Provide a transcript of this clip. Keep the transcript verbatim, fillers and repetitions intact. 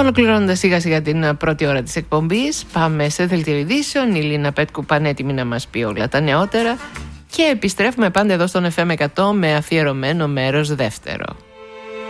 Ολοκληρώνοντας σιγά σιγά την πρώτη ώρα της εκπομπής, πάμε σε δελτίο ειδήσεων. Η Λίνα Πέτκου πανέτοιμη να μας πει όλα τα νεότερα. Και επιστρέφουμε πάντα εδώ στον εφ εμ εκατό με αφιερωμένο μέρος δεύτερο.